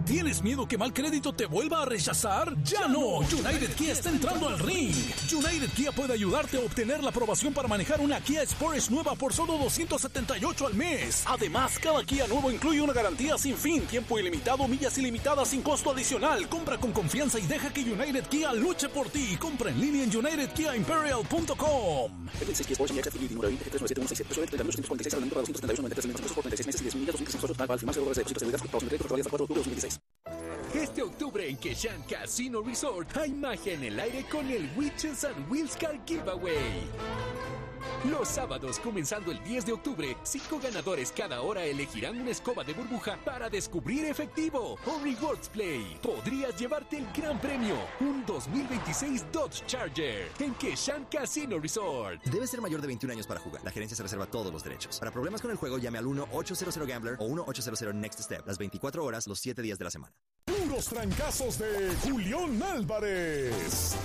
¿Tienes miedo que mal crédito te vuelva a rechazar? ¡Ya no! United Kia está entrando al ring. United Kia puede ayudarte a obtener la aprobación para manejar una Kia Sportage nueva por solo $278 al mes. Además, cada Kia nuevo incluye una garantía sin fin, tiempo ilimitado, millas ilimitadas sin costo adicional. Compra con confianza y deja que United Kia luche por ti. Compra en línea en UnitedKiaImperial.com. Este octubre en Keshan Casino Resort hay magia en el aire con el Witches and Wheels Car Giveaway. Los sábados, comenzando el 10 de octubre, 5 ganadores cada hora elegirán una escoba de burbuja para descubrir efectivo o Rewards Play. Podrías llevarte el gran premio, un 2026 Dodge Charger en Keshan Casino Resort. Debe ser mayor de 21 años para jugar. La gerencia se reserva todos los derechos. Para problemas con el juego, llame al 1-800-GAMBLER o 1-800-NEXT STEP. Las 24 horas, los 7 días de la semana. Puros trancazos de Julián Álvarez.